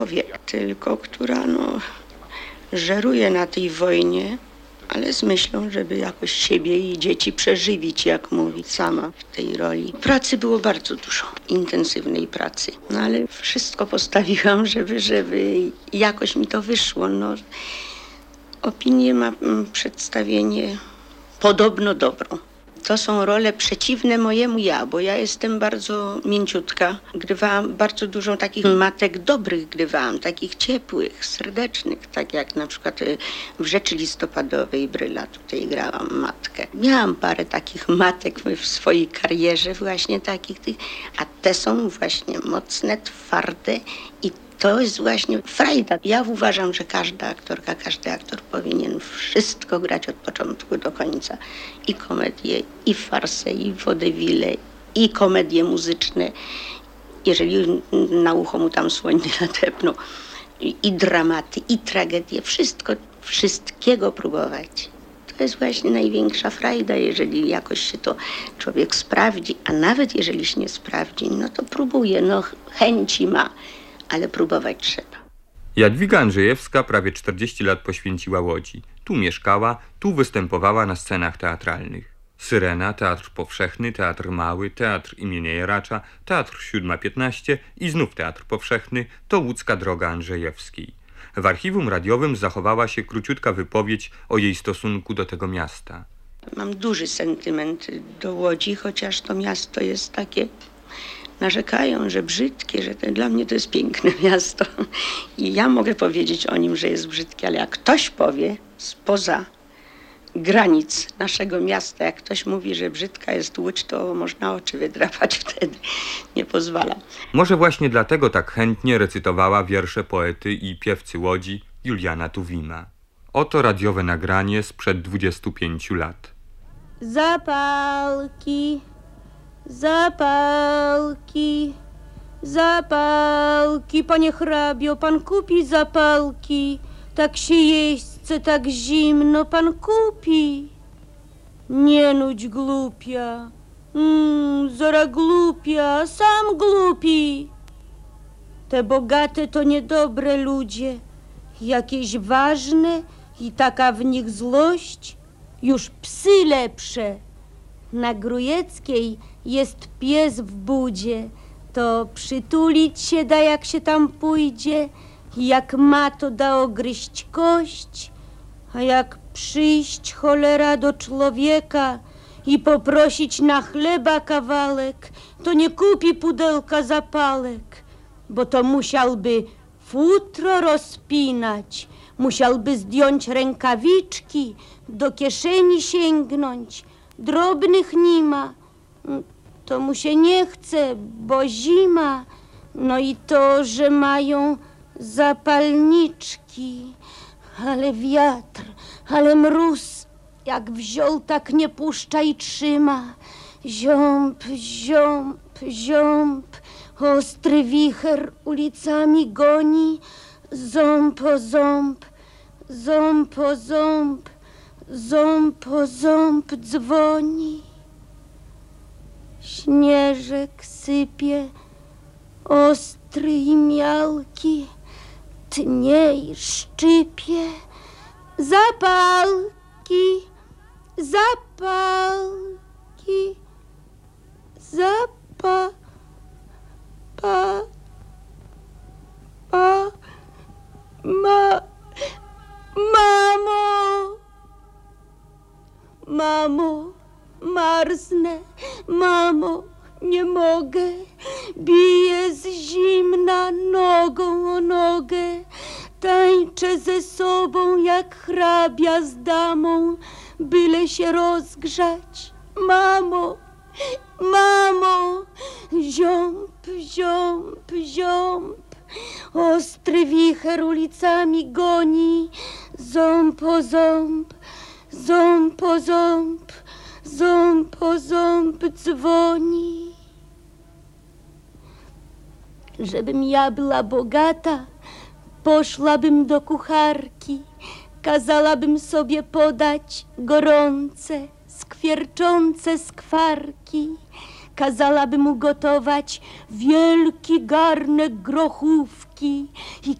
Człowiek tylko, która żeruje na tej wojnie, ale z myślą, żeby jakoś siebie i dzieci przeżywić, jak mówi sama w tej roli. Pracy było bardzo dużo, intensywnej pracy, ale wszystko postawiłam, żeby jakoś mi to wyszło. Opinię ma przedstawienie podobno dobrą. To są role przeciwne mojemu ja, bo ja jestem bardzo mięciutka. Grywałam bardzo dużo takich matek dobrych, takich ciepłych, serdecznych, tak jak na przykład w Rzeczy Listopadowej Bryla tutaj grałam matkę. Miałam parę takich matek w swojej karierze właśnie takich, a te są właśnie mocne, twarde i to jest właśnie frajda. Ja uważam, że każda aktorka, każdy aktor powinien wszystko grać od początku do końca. I komedię, i farsę, i vaudeville, i komedie muzyczne. Jeżeli na ucho mu tam słoń nie natepną. I dramaty, i tragedie. Wszystkiego próbować. To jest właśnie największa frajda, jeżeli jakoś się to człowiek sprawdzi. A nawet jeżeli się nie sprawdzi, to próbuje, chęci ma. Ale próbować trzeba. Jadwiga Andrzejewska prawie 40 lat poświęciła Łodzi. Tu mieszkała, tu występowała na scenach teatralnych. Syrena, Teatr Powszechny, Teatr Mały, Teatr imienia Jaracza, Teatr 7:15 i znów Teatr Powszechny to łódzka droga Andrzejewskiej. W archiwum radiowym zachowała się króciutka wypowiedź o jej stosunku do tego miasta. Mam duży sentyment do Łodzi, chociaż to miasto jest takie... Narzekają, że brzydkie, że dla mnie to jest piękne miasto. I ja mogę powiedzieć o nim, że jest brzydkie, ale jak ktoś powie spoza granic naszego miasta, jak ktoś mówi, że brzydka jest Łódź, to można oczy wydrapać wtedy. Nie pozwala. Może właśnie dlatego tak chętnie recytowała wiersze poety i piewcy Łodzi Juliana Tuwima. Oto radiowe nagranie sprzed 25 lat. Zapalki, zapalki, zapalki, panie hrabio, pan kupi zapalki, tak się jeźdźce, tak zimno, pan kupi. Nie nudź głupia, zora głupia, sam głupi. Te bogate to niedobre ludzie, jakieś ważne i taka w nich złość, już psy lepsze. Na Grujeckiej jest pies w budzie, to przytulić się da, jak się tam pójdzie, jak ma, to da ogryźć kość, a jak przyjść cholera do człowieka i poprosić na chleba kawałek, to nie kupi pudełka zapałek, bo to musiałby futro rozpinać, musiałby zdjąć rękawiczki, do kieszeni sięgnąć, drobnych nie ma. To mu się nie chce, bo zima. I to, że mają zapalniczki. Ale wiatr, ale mróz, jak wziął, tak nie puszcza i trzyma. Ziąb, ziąb, ziąb, ostry wicher ulicami goni. Ząb o ząb, ząb o ząb, ząb o ząb dzwoni. Śnieżek sypie, ostry i miałki, tnie i szczypie. Zapalki, zapalki, mamo, mamo, marznę, mamo, nie mogę, biję z zimna nogą o nogę, tańczę ze sobą jak hrabia z damą, byle się rozgrzać. Mamo, mamo, ziąb, ziąb, ziąb, ostry wicher ulicami goni, ząb o ząb, ząb o ząb, ząb o ząb dzwoni. Żebym ja była bogata, poszłabym do kucharki, kazałabym sobie podać gorące, skwierczące skwarki, kazałaby mu gotować wielki garnek grochówki i